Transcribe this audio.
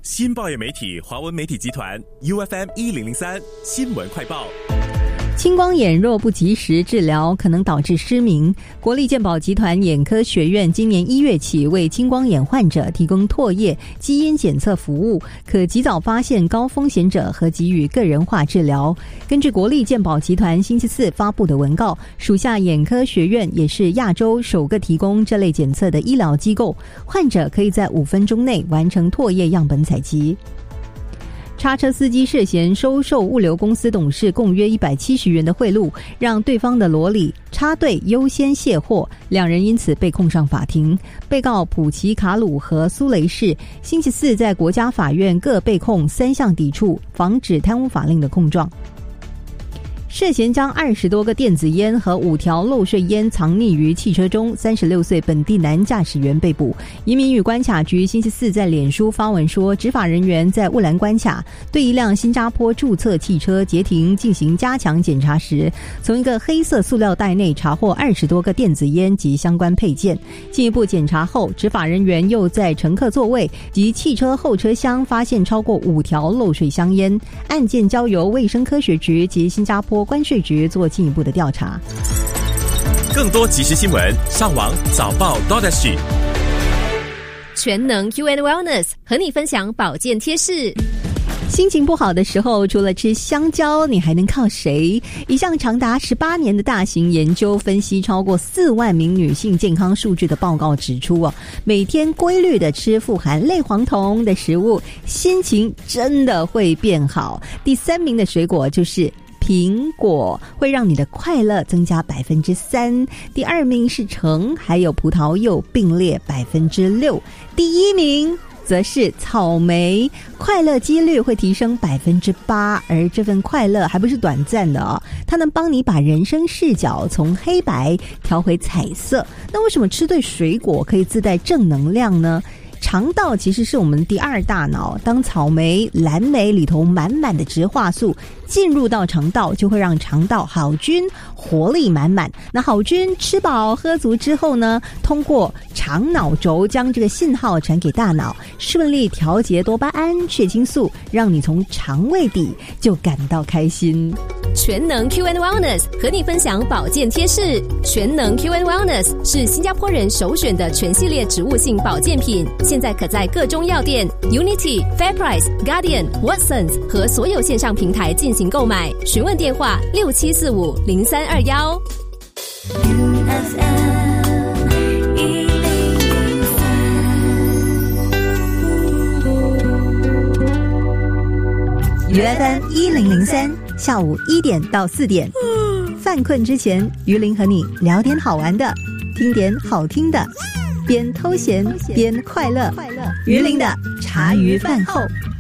新报业媒体华文媒体集团 UFM1003 新闻快报。 青光眼若不及时治疗，可能导致失明。国立健保集团眼科学院今年1月起为青光眼患者提供唾液基因检测服务，可及早发现高风险者和给予个人化治疗。根据国立健保集团星期四发布的文告，属下眼科学院也是亚洲首个提供这类检测的医疗机构，患者可以在5分钟内完成唾液样本采集。叉车司机涉嫌收受物流公司董事共约170元的贿赂，让对方的罗里插队优先卸货，两人因此被控上法庭。被告普奇卡鲁和苏雷士星期四在国家法院各被控3项抵触防止贪污法令的控状。涉嫌将20多个电子烟和5条漏税烟藏匿于汽车中，36岁本地男驾驶员被捕。移民与关卡局星期四在脸书发文说，执法人员在乌兰关卡对一辆新加坡注册汽车截停进行加强检查时，从一个黑色塑料袋内查获20多个电子烟及相关配件。进一步检查后，执法人员又在乘客座位及汽车后车厢发现超过5条漏税香烟。案件交由卫生科学局及新加坡关税局做进一步的调查。 更多即时新闻，上网早报 .SG。 全能 Q&A Wellness 和你分享保健贴士。 心情不好的时候，除了吃香蕉，你还能靠谁？一项长达18年的大型研究分析超过4万名女性健康数据的报告指出，每天规律的吃富含类黄酮的食物，心情真的会变好。第3名的水果就是苹果，会让你的快乐增加3%。第2名是橙，还有葡萄柚并列6%。第1名则是草莓，快乐几率会提升8%，而这份快乐还不是短暂的哦，它能帮你把人生视角从黑白调回彩色。那为什么吃对水果可以自带正能量呢？肠道其实是我们第2大脑，当草莓、蓝莓里头满满的植化素进入到肠道，就会让肠道好菌活力满满。那好菌吃饱喝足之后呢，通过肠脑轴将这个信号传给大脑，顺利调节多巴胺、血清素，让你从肠胃底就感到开心。 全能 Q&A Wellness 和你分享保健贴士。全能 Q&A Wellness 是新加坡人首选的全系列植物性保健品，现在可在各中药店、Unity、Fairprice、Guardian、Watsons 和所有线上平台进行购买。询问电话67450321。 UFM1003下午1点到4点，犯困之前，于林和你聊点好玩的，听点好听的，边偷闲边快乐。于林的茶余饭后。